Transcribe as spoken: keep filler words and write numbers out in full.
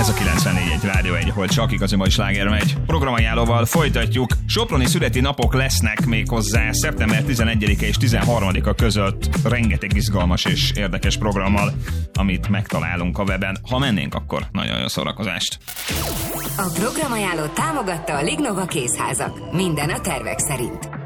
Ez a kilencvennégy egy Rádió egy, ahol csak igazi mai sláger megy. Programajánlóval folytatjuk. Soproni születi napok lesznek méghozzá szeptember tizenegyedike és tizenharmadika között rengeteg izgalmas és érdekes programmal, amit megtalálunk a weben. Ha mennénk, akkor nagyon jó szórakozást. A programajánlót támogatta a Lignova Kézházak. Minden a tervek szerint.